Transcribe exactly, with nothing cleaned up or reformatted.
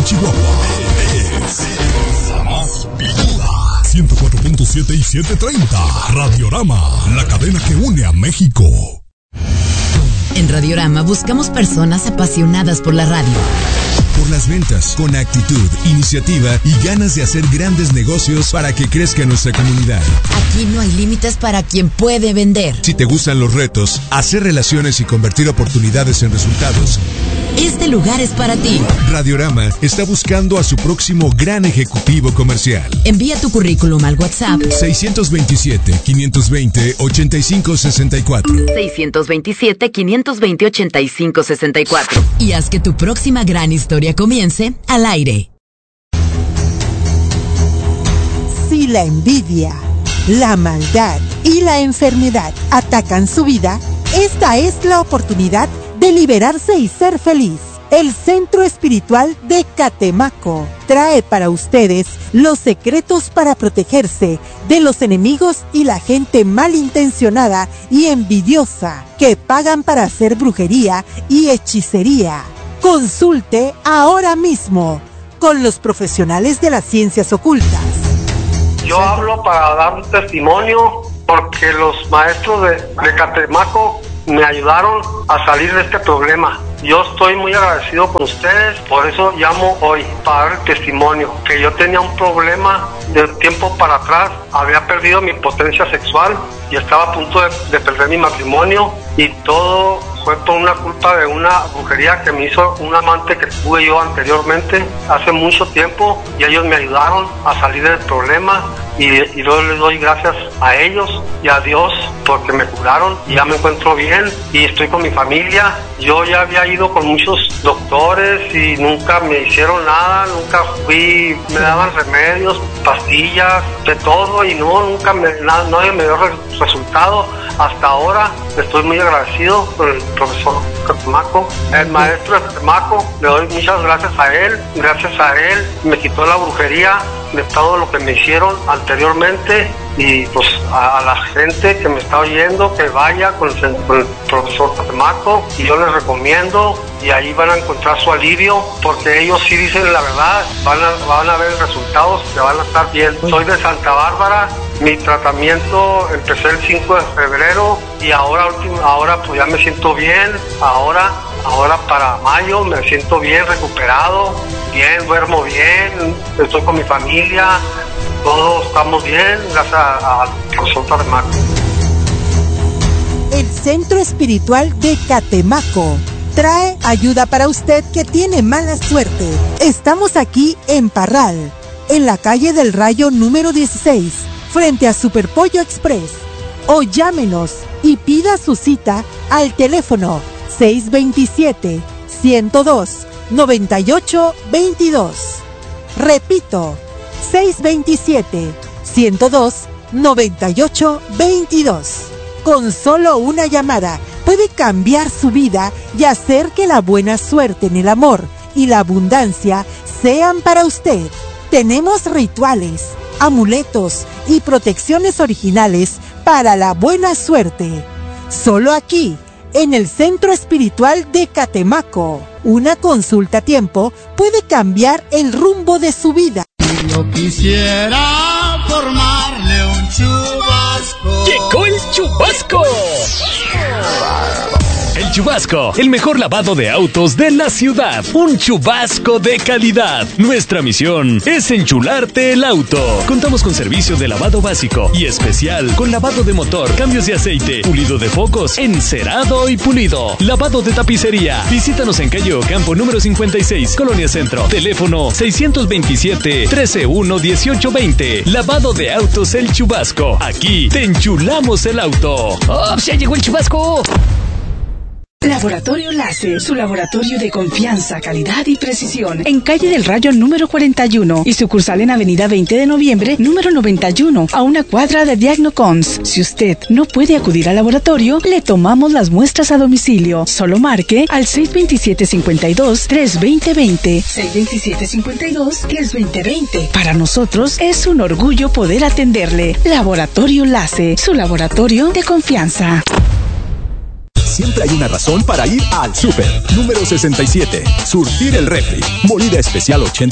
Chihuahua. Es más picuda. ciento cuatro punto siete y setecientos treinta. Radiorama, la cadena que une a México. En Radiorama buscamos personas apasionadas por la radio. Por las ventas, con actitud, iniciativa y ganas de hacer grandes negocios para que crezca nuestra comunidad. Aquí no hay límites para quien puede vender. Si te gustan los retos, hacer relaciones y convertir oportunidades en resultados, este lugar es para ti. Radiorama está buscando a su próximo gran ejecutivo comercial. Envía tu currículum al WhatsApp seiscientos veintisiete, quinientos veinte, ochenta y cinco sesenta y cuatro. seiscientos veintisiete, quinientos veinte, ochenta y cinco sesenta y cuatro. Y haz que tu próxima gran historia comience al aire. Si la envidia, la maldad y la enfermedad atacan su vida, esta es la oportunidad de liberarse y ser feliz. El Centro Espiritual de Catemaco trae para ustedes los secretos para protegerse de los enemigos y la gente malintencionada y envidiosa que pagan para hacer brujería y hechicería. Consulte ahora mismo con los profesionales de las ciencias ocultas. Yo hablo para dar un testimonio porque los maestros de, de Catemaco me ayudaron a salir de este problema. Yo estoy muy agradecido con ustedes, por eso llamo hoy para dar el testimonio, que yo tenía un problema de tiempo para atrás, había perdido mi potencia sexual y estaba a punto de, de perder mi matrimonio, y todo fue por una culpa de una brujería que me hizo un amante que tuve yo anteriormente, hace mucho tiempo, y ellos me ayudaron a salir del problema. Y, y yo les doy gracias a ellos y a Dios porque me curaron y ya me encuentro bien y estoy con mi familia. Yo ya había ido con muchos doctores y nunca me hicieron nada, nunca fui, me daban remedios, pastillas, de todo, y no, nunca me, nada, nadie me dio re, resultado. Hasta ahora estoy muy agradecido por el profesor Catemaco, el maestro de Catemaco, le doy muchas gracias a él, gracias a él me quitó la brujería de todo lo que me hicieron anteriormente, y pues a, a la gente que me está oyendo que vaya con el, con el profesor Catemaco, y yo les recomiendo, y ahí van a encontrar su alivio, porque ellos sí dicen la verdad, van a, van a ver resultados que van a estar bien. Soy de Santa Bárbara, mi tratamiento empecé el cinco de febrero y ahora ahora pues ya me siento bien, ahora ahora para mayo me siento bien, recuperado, bien, duermo bien, estoy con mi familia, todos estamos bien, gracias al profesor Catemaco. El Centro Espiritual de Catemaco trae ayuda para usted que tiene mala suerte. Estamos aquí en Parral, en la calle del Rayo número dieciséis, frente a Superpollo Express. O llámenos y pida su cita al teléfono seis veintisiete, ciento dos, noventa y ocho veintidós. Repito, seis veintisiete, ciento dos, noventa y ocho veintidós. Con solo una llamada puede cambiar su vida y hacer que la buena suerte en el amor y la abundancia sean para usted. Tenemos rituales, amuletos y protecciones originales para la buena suerte. Solo aquí, en el Centro Espiritual de Catemaco. Una consulta a tiempo puede cambiar el rumbo de su vida. Yo quisiera formarle un chubasco. ¡Llegó el chubasco! El Chubasco, el mejor lavado de autos de la ciudad. Un chubasco de calidad. Nuestra misión es enchularte el auto. Contamos con servicio de lavado básico y especial con lavado de motor, cambios de aceite, pulido de focos, encerado y pulido. Lavado de tapicería. Visítanos en calle Ocampo número cincuenta y seis, Colonia Centro. Teléfono seiscientos veintisiete, trece uno, dieciocho veinte. Lavado de autos El Chubasco. Aquí te enchulamos el auto. ¡Oh, ya llegó el Chubasco! Laboratorio Láser, su laboratorio de confianza, calidad y precisión. En calle del Rayo número cuarenta y uno y sucursal en avenida veinte de noviembre número noventa y uno, a una cuadra de Diagnocons. Si usted no puede acudir al laboratorio, le tomamos las muestras a domicilio. Solo marque al seis veintisiete, cincuenta y dos, tres veinte veinte. seis veintisiete, cincuenta y dos, tres veinte veinte. Para nosotros es un orgullo poder atenderle. Laboratorio Láser, su laboratorio de confianza. siempre hay una razón para ir al súper. Número sesenta y siete. Surtir el refri. Molida especial ochenta